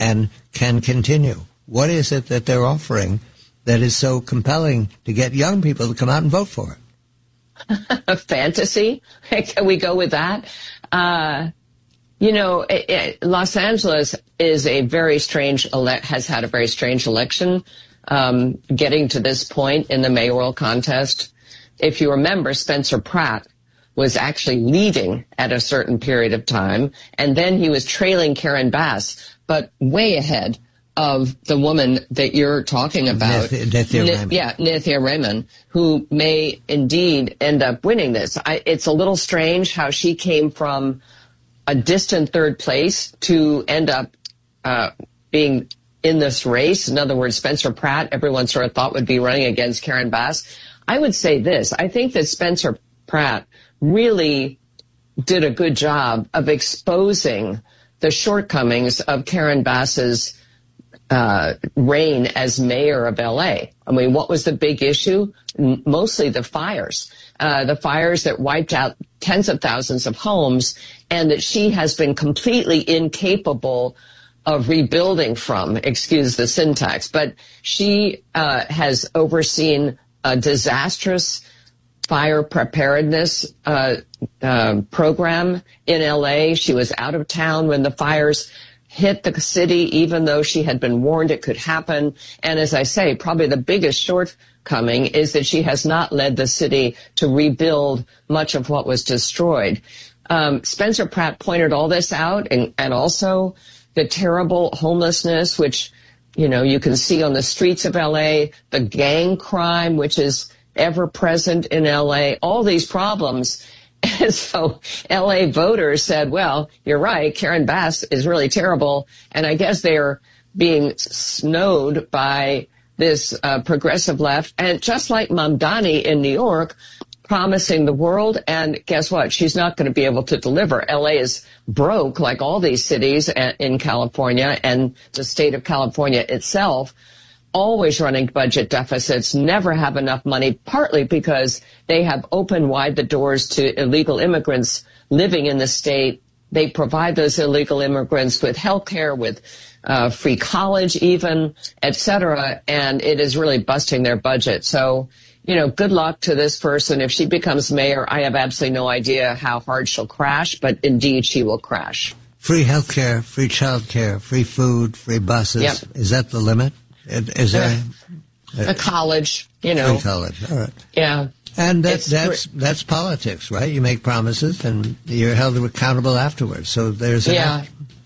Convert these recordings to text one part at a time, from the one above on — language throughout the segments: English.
and can continue? What is it that they're offering that is so compelling to get young people to come out and vote for it? Fantasy? Can we go with that? Los Angeles is a very strange, has had a very strange election, getting to this point in the mayoral contest. If you remember, Spencer Pratt was actually leading at a certain period of time, and then he was trailing Karen Bass, but way ahead of the woman that you're talking about, Nithya Raman, who may indeed end up winning this. It's a little strange how she came from a distant third place to end up being in this race. In other words, Spencer Pratt, everyone sort of thought would be running against Karen Bass. I would say this. I think that Spencer Pratt really did a good job of exposing the shortcomings of Karen Bass's reign as mayor of L.A. I mean, what was the big issue? Mostly the fires that wiped out tens of thousands of homes, and that she has been completely incapable of rebuilding from, excuse the syntax, but she has overseen a disastrous fire preparedness program in L.A. She was out of town when the fires hit the city, even though she had been warned it could happen. And as I say, probably the biggest shortcoming is that she has not led the city to rebuild much of what was destroyed. Spencer Pratt pointed all this out, and also the terrible homelessness, which, you can see on the streets of L.A., the gang crime, which is ever present in L.A., all these problems. And so L.A. voters said, well, you're right, Karen Bass is really terrible. And I guess they're being snowed by this progressive left. And just like Mamdani in New York, promising the world, and guess what? She's not going to be able to deliver. L.A. is broke, like all these cities in California, and the state of California itself, always running budget deficits, never have enough money, partly because they have opened wide the doors to illegal immigrants living in the state. They provide those illegal immigrants with health care, with free college even, et cetera, and it is really busting their budget. So, good luck to this person. If she becomes mayor, I have absolutely no idea how hard she'll crash, but indeed she will crash. Free health care, free child care, free food, free buses. Yep. Is that the limit? Is there a college, Free college, all right. Yeah. And that's politics, right? You make promises and you're held accountable afterwards. So there's Yeah,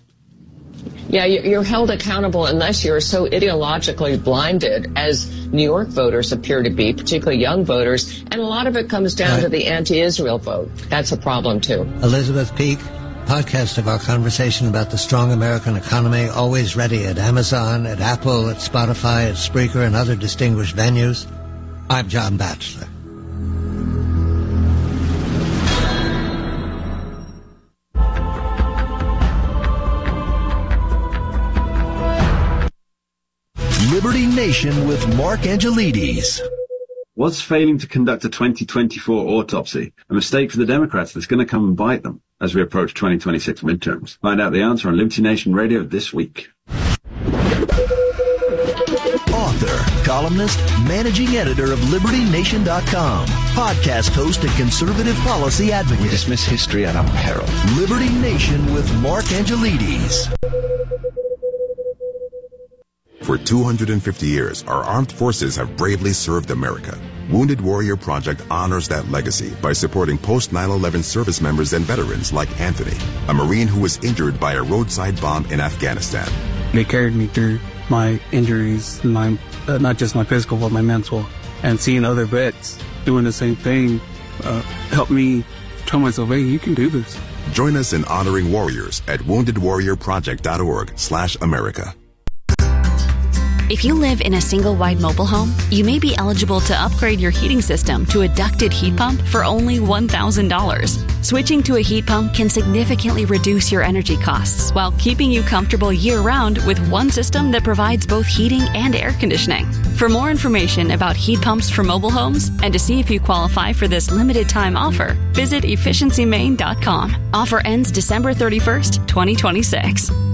you're held accountable unless you're so ideologically blinded, as New York voters appear to be, particularly young voters. And a lot of it comes down to the anti-Israel vote. That's a problem, too. Elizabeth Peak, podcast of our conversation about the strong American economy, always ready at Amazon, at Apple, at Spotify, at Spreaker, and other distinguished venues. I'm John Batchelor. Liberty Nation with Mark Angelides. Was failing to conduct a 2024 autopsy a mistake for the Democrats that's going to come and bite them as we approach 2026 midterms? Find out the answer on Liberty Nation Radio this week. Author, columnist, managing editor of LibertyNation.com, podcast host and conservative policy advocate. We dismiss history at our peril. Liberty Nation with Mark Angelides. For 250 years, our armed forces have bravely served America. Wounded Warrior Project honors that legacy by supporting post-9/11 service members and veterans like Anthony, a Marine who was injured by a roadside bomb in Afghanistan. They carried me through my injuries, not just my physical, but my mental. And seeing other vets doing the same thing helped me tell myself, hey, you can do this. Join us in honoring warriors at woundedwarriorproject.org/America. If you live in a single-wide mobile home, you may be eligible to upgrade your heating system to a ducted heat pump for only $1,000. Switching to a heat pump can significantly reduce your energy costs while keeping you comfortable year-round with one system that provides both heating and air conditioning. For more information about heat pumps for mobile homes and to see if you qualify for this limited-time offer, visit efficiencymain.com. Offer ends December 31st, 2026.